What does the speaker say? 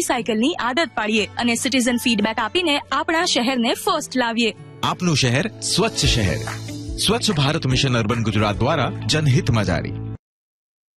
સાયકલની આદત પાડીએ અને સિટીઝન ફીડબેક આપીને આપણા શહેરને ફર્સ્ટ લાવીએ. આપનું શહેર સ્વચ્છ શહેર. સ્વચ્છ ભારત મિશન અર્બન ગુજરાત દ્વારા જનહિતમાં જારી.